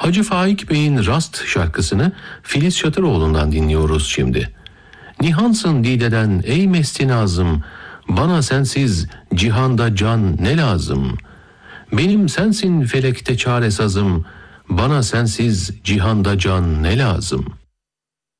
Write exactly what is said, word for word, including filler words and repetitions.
Hacı Faik Bey'in Rast şarkısını Filiz Şatıroğlu'ndan dinliyoruz şimdi. Nihansın dideden ey mesti nazım, bana sensiz cihanda can ne lazım? Benim sensin felekte çare sazım, bana sensiz cihanda can ne lazım?